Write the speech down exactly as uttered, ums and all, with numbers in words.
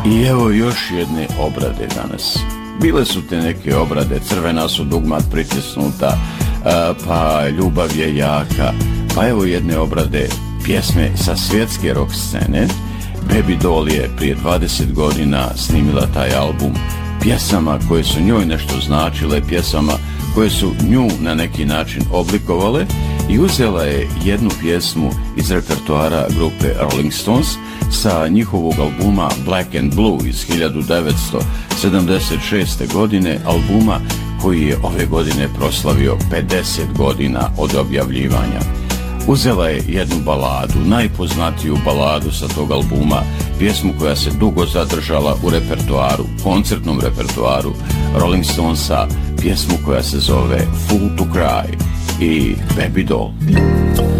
I evo još jedne obrade danas. Bile su te neke obrade, Crvena su dugmat pritisnuta, pa Ljubav je jaka, pa evo jedne obrade pjesme sa svjetske rock scene. Baby Doll je prije dvadeset godina snimila taj album pjesama koje su njoj nešto značile, pjesama koje su nju na neki način oblikovale, i uzela je jednu pjesmu iz repertoara grupe Rolling Stones sa njihovog albuma Black and Blue iz hiljadu devetsto sedamdeset šeste. godine, albuma koji je ove godine proslavio pedeset godina od objavljivanja. Uzela je jednu baladu, najpoznatiju baladu sa tog albuma, pjesmu koja se dugo zadržala u repertoaru, koncertnom repertoaru Rolling Stonesa, pjesmu koja se zove Fool to Cry i Baby Doll.